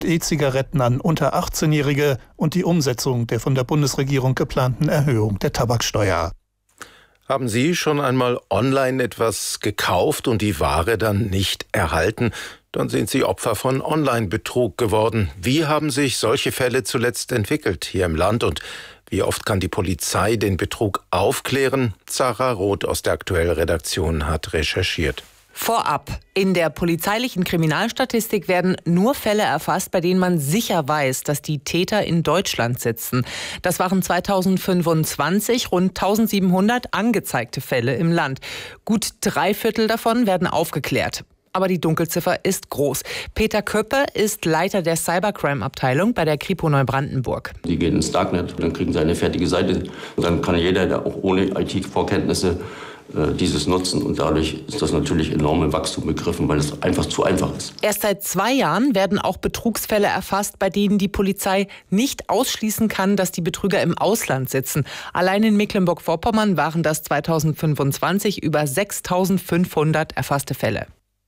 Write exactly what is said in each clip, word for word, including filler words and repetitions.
E-Zigaretten an unter achtzehnjährige und die Umsetzung der von der Bundesregierung geplanten Erhöhung der Tabaksteuer. Haben Sie schon einmal online etwas gekauft und die Ware dann nicht erhalten? Dann sind Sie Opfer von Online-Betrug geworden. Wie haben sich solche Fälle zuletzt entwickelt hier im Land und wie oft kann die Polizei den Betrug aufklären? Sarah Roth aus der Aktuell-Redaktion hat recherchiert. Vorab. In der polizeilichen Kriminalstatistik werden nur Fälle erfasst, bei denen man sicher weiß, dass die Täter in Deutschland sitzen. Das waren zweitausendfünfundzwanzig rund eintausendsiebenhundert angezeigte Fälle im Land. Gut drei Viertel davon werden aufgeklärt. Aber die Dunkelziffer ist groß. Peter Köppe ist Leiter der Cybercrime-Abteilung bei der Kripo Neubrandenburg. Die gehen ins Darknet, dann kriegen sie eine fertige Seite. Und dann kann jeder, der auch ohne I T-Vorkenntnisse dieses nutzen. Und dadurch ist das natürlich enorme Wachstum begriffen, weil es einfach zu einfach ist. Erst seit zwei Jahren werden auch Betrugsfälle erfasst, bei denen die Polizei nicht ausschließen kann, dass die Betrüger im Ausland sitzen. Allein in Mecklenburg-Vorpommern waren das zweitausendfünfundzwanzig über sechstausendfünfhundert erfasste Fälle.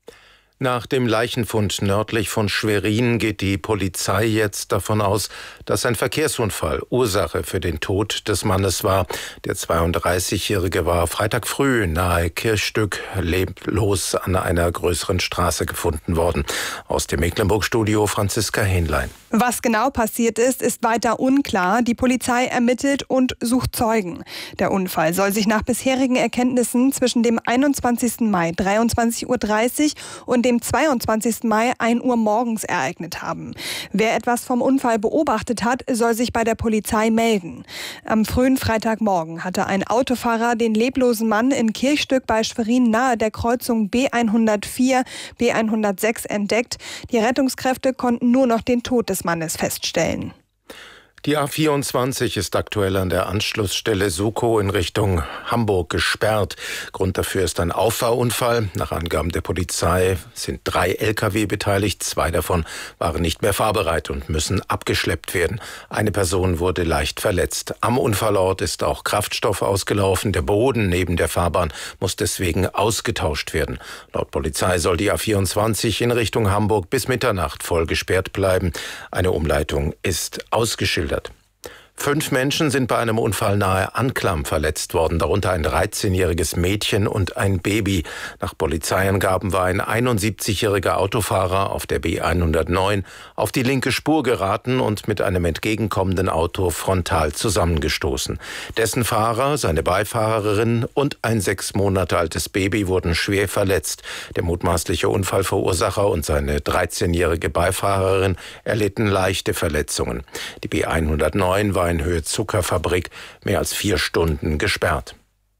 Nach dem Leichenfund nördlich von Schwerin geht die Polizei jetzt davon aus, dass ein Verkehrsunfall Ursache für den Tod des Mannes war. Der zweiunddreißigjährige war Freitag früh nahe Kirchstück leblos an einer größeren Straße gefunden worden. Aus dem Mecklenburg-Studio Franziska Hähnlein. Was genau passiert ist, ist weiter unklar. Die Polizei ermittelt und sucht Zeugen. Der Unfall soll sich nach bisherigen Erkenntnissen zwischen dem einundzwanzigsten Mai dreiundzwanzig Uhr dreißig und dem zweiundzwanzigsten Mai ein Uhr morgens ereignet haben. Wer etwas vom Unfall beobachtet hat, soll sich bei der Polizei melden. Am frühen Freitagmorgen hatte ein Autofahrer den leblosen Mann in Kirchstück bei Schwerin nahe der Kreuzung B hundertvier, B hundertsechs entdeckt. Die Rettungskräfte konnten nur noch den Tod des Mannes feststellen. Die A vierundzwanzig ist aktuell an der Anschlussstelle Sukow in Richtung Hamburg gesperrt. Grund dafür ist ein Auffahrunfall. Nach Angaben der Polizei sind drei L K W beteiligt. Zwei davon waren nicht mehr fahrbereit und müssen abgeschleppt werden. Eine Person wurde leicht verletzt. Am Unfallort ist auch Kraftstoff ausgelaufen. Der Boden neben der Fahrbahn muss deswegen ausgetauscht werden. Laut Polizei soll die A vierundzwanzig in Richtung Hamburg bis Mitternacht voll gesperrt bleiben. Eine Umleitung ist ausgeschildert. Fünf Menschen sind bei einem Unfall nahe Anklam verletzt worden, darunter ein dreizehnjähriges Mädchen und ein Baby. Nach Polizeiangaben war ein einundsiebzigjähriger Autofahrer auf der B hundertneun auf die linke Spur geraten und mit einem entgegenkommenden Auto frontal zusammengestoßen. Dessen Fahrer, seine Beifahrerin und ein sechs Monate altes Baby wurden schwer verletzt. Der mutmaßliche Unfallverursacher und seine dreizehnjährige Beifahrerin erlitten leichte Verletzungen. Die B hundertneun war in Höhe Zuckerfabrik mehr als vier Stunden gesperrt.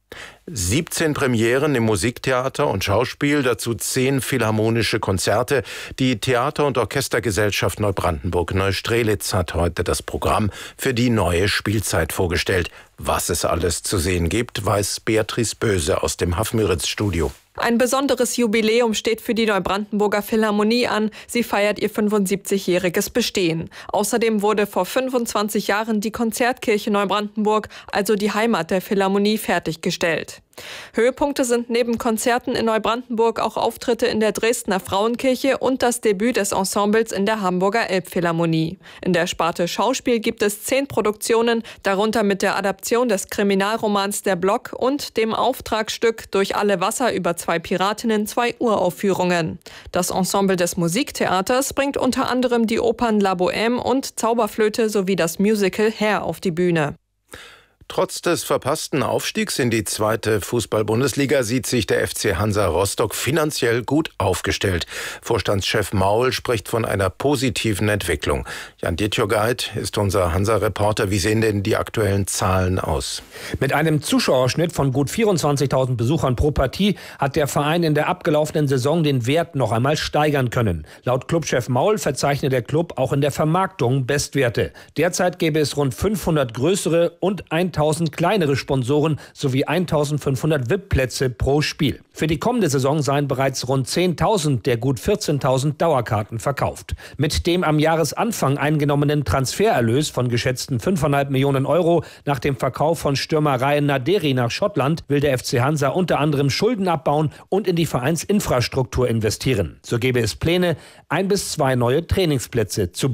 siebzehn Premieren im Musiktheater und Schauspiel, dazu zehn philharmonische Konzerte. Die Theater- und Orchestergesellschaft Neubrandenburg-Neustrelitz hat heute das Programm für die neue Spielzeit vorgestellt. Was es alles zu sehen gibt, weiß Beatrice Böse aus dem Hafmüritz-Studio. Ein besonderes Jubiläum steht für die Neubrandenburger Philharmonie an. Sie feiert ihr fünfundsiebzigjähriges Bestehen. Außerdem wurde vor fünfundzwanzig Jahren die Konzertkirche Neubrandenburg, also die Heimat der Philharmonie, fertiggestellt. Höhepunkte sind neben Konzerten in Neubrandenburg auch Auftritte in der Dresdner Frauenkirche und das Debüt des Ensembles in der Hamburger Elbphilharmonie. In der Sparte Schauspiel gibt es zehn Produktionen, darunter mit der Adaption des Kriminalromans Der Block und dem Auftragsstück Durch alle Wasser über zwei Piratinnen zwei Uraufführungen. Das Ensemble des Musiktheaters bringt unter anderem die Opern La Bohème und Zauberflöte sowie das Musical Hair auf die Bühne. Trotz des verpassten Aufstiegs in die zweite Fußball-Bundesliga sieht sich der F C Hansa Rostock finanziell gut aufgestellt. Vorstandschef Maul spricht von einer positiven Entwicklung. Jan Dietjogait ist unser Hansa-Reporter. Wie sehen denn die aktuellen Zahlen aus? Mit einem Zuschauerschnitt von gut vierundzwanzigtausend Besuchern pro Partie hat der Verein in der abgelaufenen Saison den Wert noch einmal steigern können. Laut Clubchef Maul verzeichnet der Club auch in der Vermarktung Bestwerte. Derzeit gäbe es rund fünfhundert größere und tausend kleinere Sponsoren sowie eintausendfünfhundert V I P-Plätze pro Spiel. Für die kommende Saison seien bereits rund zehntausend der gut vierzehntausend Dauerkarten verkauft. Mit dem am Jahresanfang eingenommenen Transfererlös von geschätzten fünfeinhalb Millionen Euro nach dem Verkauf von Stürmer Ryan Naderi nach Schottland will der F C Hansa unter anderem Schulden abbauen und in die Vereinsinfrastruktur investieren. So gäbe es Pläne, ein bis zwei neue Trainingsplätze zu